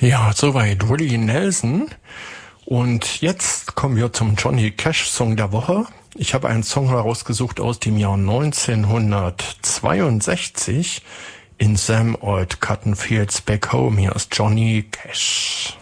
Ja, soweit Willie Nelson. Und jetzt kommen wir zum Johnny Cash Song der Woche. Ich habe einen Song herausgesucht aus dem Jahr 1962 in Sam Old Cotton Fields Back Home. Hier ist Johnny Cash.